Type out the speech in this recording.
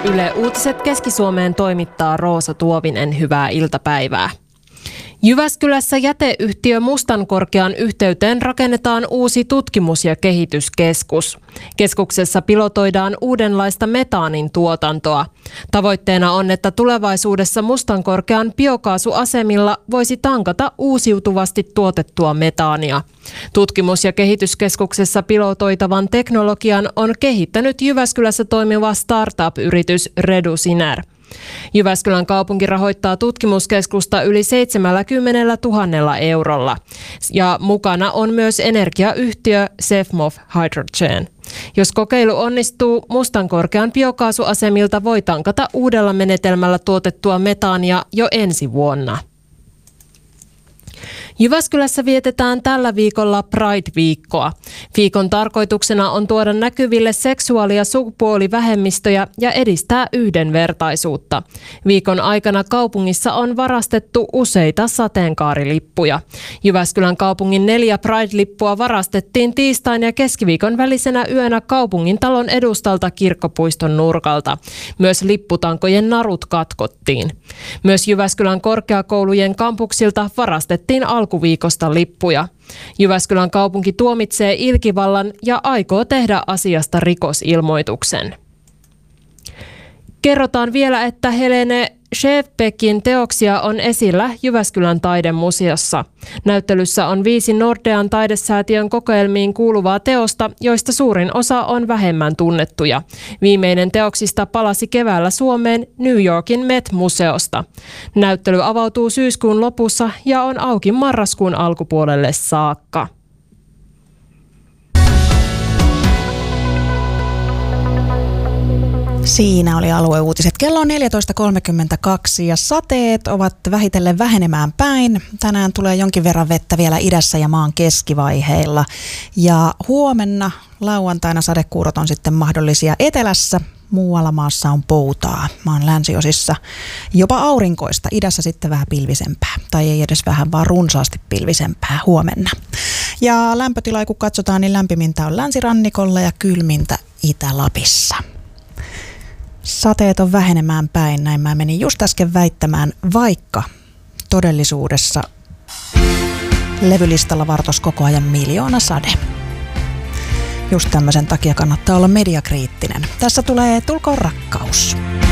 Yle Uutiset Keski-Suomeen toimittaa Roosa Tuovinen. Hyvää iltapäivää. Jyväskylässä jäteyhtiö Mustankorkean yhteyteen rakennetaan uusi tutkimus- ja kehityskeskus. Keskuksessa pilotoidaan uudenlaista metaanin tuotantoa. Tavoitteena on, että tulevaisuudessa Mustankorkean biokaasuasemilla voisi tankata uusiutuvasti tuotettua metaania. Tutkimus- ja kehityskeskuksessa pilotoitavan teknologian on kehittänyt Jyväskylässä toimiva startup-yritys Redusiner. Jyväskylän kaupunki rahoittaa tutkimuskeskusta yli 70 000 eurolla ja mukana on myös energiayhtiö Sefmov Hydrogen. Jos kokeilu onnistuu, Mustankorkean biokaasuasemilta voi tankata uudella menetelmällä tuotettua metaania jo ensi vuonna. Jyväskylässä vietetään tällä viikolla Pride-viikkoa. Viikon tarkoituksena on tuoda näkyville seksuaali- ja sukupuolivähemmistöjä ja edistää yhdenvertaisuutta. Viikon aikana kaupungissa on varastettu useita sateenkaarilippuja. Jyväskylän kaupungin 4 Pride-lippua varastettiin tiistain ja keskiviikon välisenä yönä kaupungin talon edustalta Kirkkopuiston nurkalta. Myös lipputankojen narut katkottiin. Myös Jyväskylän korkeakoulujen kampuksilta varastettiin alkuviikosta lippuja. Jyväskylän kaupunki tuomitsee ilkivallan ja aikoo tehdä asiasta rikosilmoituksen. Kerrotaan vielä, että Helene Schäfbeckin teoksia on esillä Jyväskylän taidemuseossa. Näyttelyssä on 5 Nordean taidesäätiön kokoelmiin kuuluvaa teosta, joista suurin osa on vähemmän tunnettuja. Viimeinen teoksista palasi keväällä Suomeen New Yorkin Met-museosta. Näyttely avautuu syyskuun lopussa ja on auki marraskuun alkupuolelle saakka. Siinä oli alueuutiset. Kello on 14.32 ja sateet ovat vähitellen vähenemään päin. Tänään tulee jonkin verran vettä vielä idässä ja maan keskivaiheilla. Ja huomenna lauantaina sadekuurot on sitten mahdollisia etelässä. Muualla maassa on poutaa. Maan länsiosissa jopa aurinkoista. Idässä sitten vähän pilvisempää. Tai ei edes vähän, vaan runsaasti pilvisempää huomenna. Ja lämpötila, kun katsotaan, niin lämpimintä on länsirannikolla ja kylmintä Itä-Lapissa. Sateet on vähenemään päin, näin mä menin just äsken väittämään, vaikka todellisuudessa levylistalla vartos koko ajan 1 sade. Just tämmöisen takia kannattaa olla mediakriittinen. Tässä tulee Tulkoon rakkaus.